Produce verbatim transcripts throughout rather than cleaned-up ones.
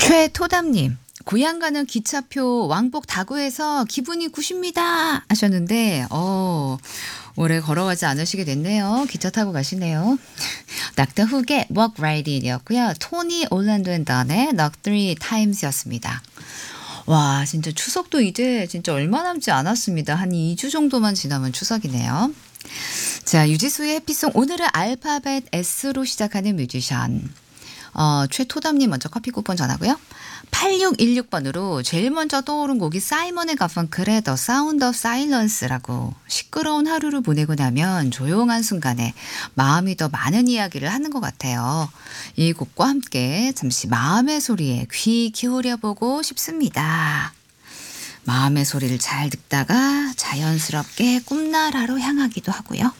최토담님, 고향 가는 기차표 왕복 다구에서 기분이 굿입니다 하셨는데, 어, 오래 걸어가지 않으시게 됐네요. 기차 타고 가시네요. 닥터 훅의 Walk Right In이었고요. 토니 올란도 앤 던의 Knock Three Times였습니다. 와, 진짜 추석도 이제 진짜 얼마 남지 않았습니다. 한 이 주 정도만 지나면 추석이네요. 자, 유지수의 해피송, 오늘은 알파벳 S로 시작하는 뮤지션. 어, 최토담님 먼저 커피 쿠폰 전하고요. 팔육일육 번으로 제일 먼저 떠오른 곡이 사이먼의 가펑클의 The Sound of Silence라고, 시끄러운 하루를 보내고 나면 조용한 순간에 마음이 더 많은 이야기를 하는 것 같아요. 이 곡과 함께 잠시 마음의 소리에 귀 기울여보고 싶습니다. 마음의 소리를 잘 듣다가 자연스럽게 꿈나라로 향하기도 하고요.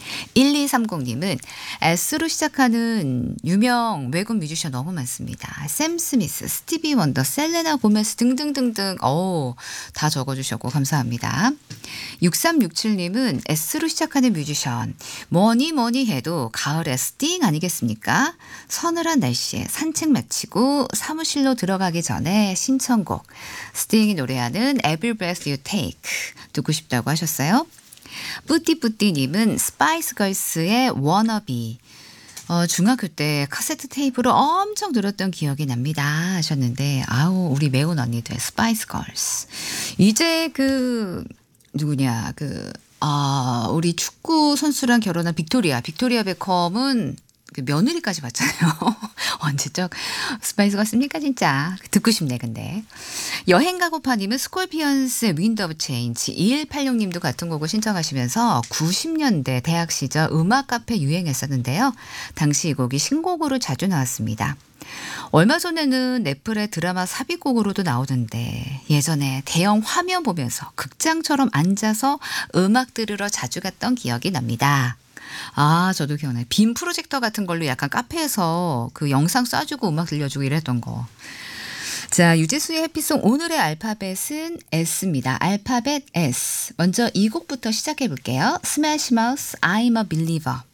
일이삼공님은 S로 시작하는 유명 외국 뮤지션 너무 많습니다. 샘 스미스, 스티비 원더, 셀레나 고메스 등등등등. 오, 다 적어주셨고 감사합니다. 육삼육칠님은 S로 시작하는 뮤지션, 뭐니 뭐니 해도 가을의 스팅 아니겠습니까? 서늘한 날씨에 산책 마치고 사무실로 들어가기 전에 신청곡, 스팅이 노래하는 Every Breath You Take 듣고 싶다고 하셨어요. 뿌띠뿌띠님은 스파이스 걸스의 워너비, 어, 중학교 때 카세트 테이프로 엄청 들었던 기억이 납니다 하셨는데, 아우, 우리 매운 언니들 스파이스 걸스. 이제 그 누구냐, 그 아, 우리 축구 선수랑 결혼한 빅토리아 빅토리아 베컴은 그 며느리까지 봤잖아요. 언제적 스파이스 같습니까 진짜. 듣고 싶네. 근데 여행가고파님은 스콜피언스의 윈드 오브 체인지, 이일팔육님도 같은 곡을 신청하시면서 구십 년대 대학 시절 음악 카페 유행했었는데요. 당시 이 곡이 신곡으로 자주 나왔습니다. 얼마 전에는 넷플의 드라마 삽입곡으로도 나오던데, 예전에 대형 화면 보면서 극장처럼 앉아서 음악 들으러 자주 갔던 기억이 납니다. 아, 저도 기억나요. 빔 프로젝터 같은 걸로 약간 카페에서 그 영상 쏴주고 음악 들려주고 이랬던 거. 자, 유재수의 해피송, 오늘의 알파벳은 S입니다. 알파벳 S. 먼저 이 곡부터 시작해 볼게요. 스매시 마우스, I'm a Believer.